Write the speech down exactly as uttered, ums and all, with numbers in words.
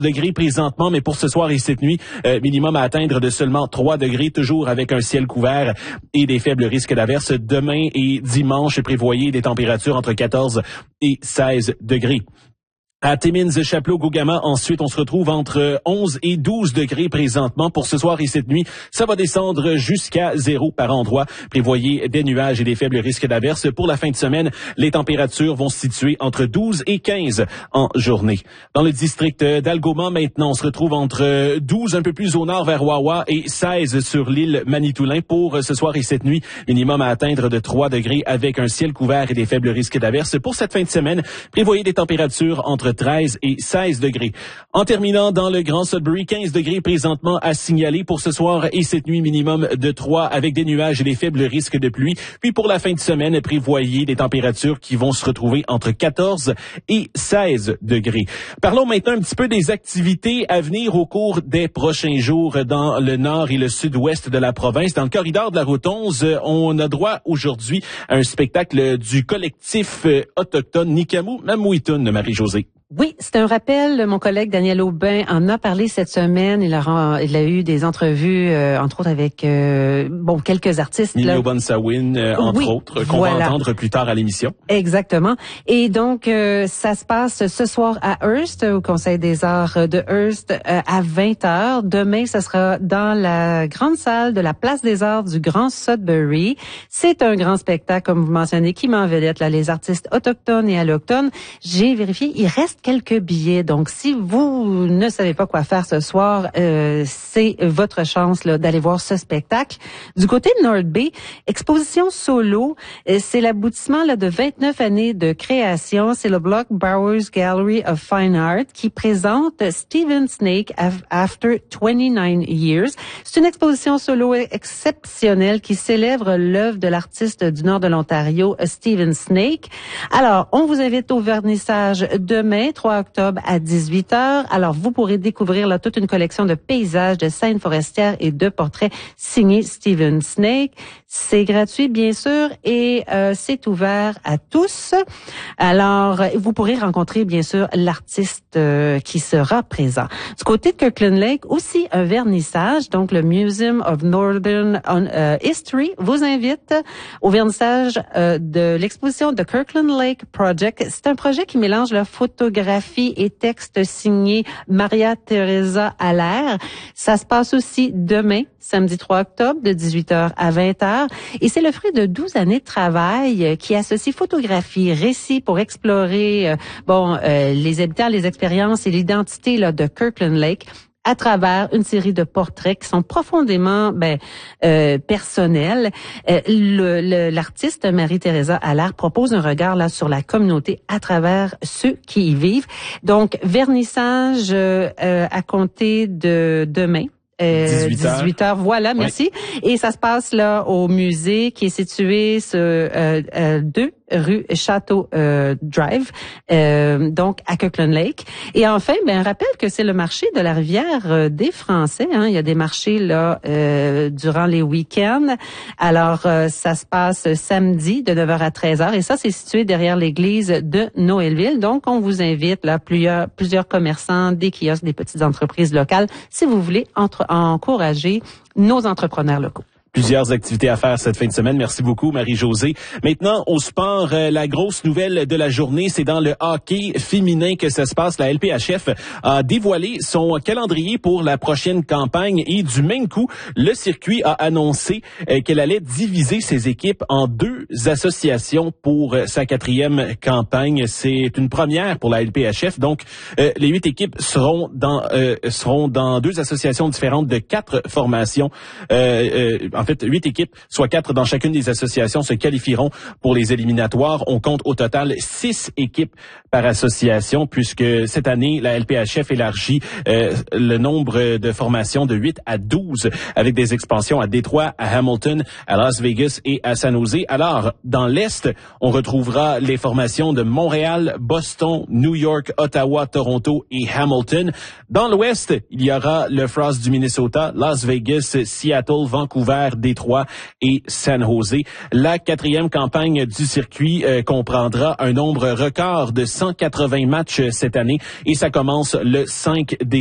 degrés présentement, mais pour ce soir et cette nuit, euh, minimum à atteindre de seulement trois degrés, toujours avec un ciel couvert et des faibles risques d'averse. Demain et dimanche, prévoyez des températures entre quatorze et seize degrés. À Timmins, Chapleau, Gougamma, ensuite, on se retrouve entre onze et douze degrés présentement. Pour ce soir et cette nuit, ça va descendre jusqu'à zéro par endroit. Prévoyez des nuages et des faibles risques d'averse. Pour la fin de semaine, les températures vont se situer entre douze et quinze en journée. Dans le district d'Algoma, maintenant, on se retrouve entre douze un peu plus au nord vers Wawa et seize sur l'île Manitoulin. Pour ce soir et cette nuit, minimum à atteindre de trois degrés avec un ciel couvert et des faibles risques d'averse. Pour cette fin de semaine, prévoyez des températures entre treize et seize degrés. En terminant, dans le Grand Sudbury, quinze degrés présentement à signaler pour ce soir et cette nuit, minimum de trois avec des nuages et des faibles risques de pluie. Puis pour la fin de semaine, prévoyez des températures qui vont se retrouver entre quatorze et seize degrés. Parlons maintenant un petit peu des activités à venir au cours des prochains jours dans le nord et le sud-ouest de la province. Dans le corridor de la route onze, on a droit aujourd'hui à un spectacle du collectif autochtone Nikamu Mamouitun, Marie-Josée. Oui, c'est un rappel. Mon collègue Daniel Aubin en a parlé cette semaine. Il a, il a eu des entrevues, euh, entre autres avec euh, bon quelques artistes. Nino Bonsawin, euh, entre oui, autres, qu'on voilà. va entendre plus tard à l'émission. Exactement. Et donc, euh, ça se passe ce soir à Hearst, au Conseil des arts de Hearst, euh, à vingt heures. Demain, ce sera dans la grande salle de la Place des arts du Grand Sudbury. C'est un grand spectacle, comme vous mentionnez, qui met en vedette là, les artistes autochtones et allochtones. J'ai vérifié, il reste quelques billets. Donc, si vous ne savez pas quoi faire ce soir, euh, c'est votre chance là, d'aller voir ce spectacle. Du côté de North Bay, exposition solo, euh, c'est l'aboutissement là, de vingt-neuf années de création. C'est le Block Bowers Gallery of Fine Art qui présente Stephen Snake After twenty-nine years. C'est une exposition solo exceptionnelle qui célèbre l'œuvre de l'artiste du nord de l'Ontario, Stephen Snake. Alors, on vous invite au vernissage demain, trois octobre à dix-huit heures. Alors, vous pourrez découvrir là toute une collection de paysages, de scènes forestières et de portraits signés Stephen Snake. C'est gratuit, bien sûr, et euh, c'est ouvert à tous. Alors, vous pourrez rencontrer, bien sûr, l'artiste euh, qui sera présent. Du côté de Kirkland Lake, aussi un vernissage. Donc, le Museum of Northern uh, History vous invite au vernissage euh, de l'exposition The Kirkland Lake Project. C'est un projet qui mélange la photographie et texte signé Maria Teresa Allaire. Ça se passe aussi demain, samedi trois octobre, de dix-huit heures à vingt heures. Et c'est le fruit de douze années de travail qui associe photographie, récit pour explorer euh, bon euh, les habitants, les expériences et l'identité là, de Kirkland Lake à travers une série de portraits qui sont profondément ben, euh, personnels. Euh, le, le, l'artiste Marie-Thérèse Allaire propose un regard là sur la communauté à travers ceux qui y vivent. Donc, vernissage euh, euh, à compter de demain. Euh, dix-huit heures, voilà, merci. Oui. Et ça se passe là au musée qui est situé sur euh, euh, deux rue Château euh, Drive, euh, donc à Kirkland Lake. Et enfin, ben rappelle que c'est le marché de la rivière euh, des Français. Hein. Il y a des marchés là euh, durant les week-ends. Alors euh, ça se passe samedi de neuf heures à treize heures et ça c'est situé derrière l'église de Noëlville. Donc on vous invite là plusieurs plusieurs commerçants, des kiosques, des petites entreprises locales si vous voulez entre, encourager nos entrepreneurs locaux. Plusieurs activités à faire cette fin de semaine. Merci beaucoup, Marie-Josée. Maintenant, au sport, euh, la grosse nouvelle de la journée, c'est dans le hockey féminin que ça se passe. La L P H F a dévoilé son calendrier pour la prochaine campagne et du même coup, le circuit a annoncé euh, qu'elle allait diviser ses équipes en deux associations pour euh, sa quatrième campagne. C'est une première pour la L P H F. Donc, euh, les huit équipes seront dans euh, seront dans deux associations différentes de quatre formations. Euh, euh, En fait, huit équipes, soit quatre dans chacune des associations, se qualifieront pour les éliminatoires. On compte au total six équipes par association, puisque cette année, la L P H F élargit euh, le nombre de formations de huit à douze, avec des expansions à Détroit, à Hamilton, à Las Vegas et à San Jose. Alors, dans l'Est, on retrouvera les formations de Montréal, Boston, New York, Ottawa, Toronto et Hamilton. Dans l'Ouest, il y aura le Frost du Minnesota, Las Vegas, Seattle, Vancouver Détroit et San Jose. La quatrième campagne du circuit euh, comprendra un nombre record de cent quatre-vingts matchs cette année et ça commence le cinq décembre.